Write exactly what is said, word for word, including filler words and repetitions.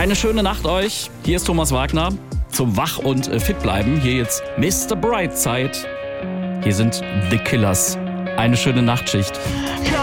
Eine schöne Nacht euch. Hier ist Thomas Wagner zum Wach- und äh, fit bleiben. Hier jetzt Mister Brightside. Hier sind The Killers. Eine schöne Nachtschicht.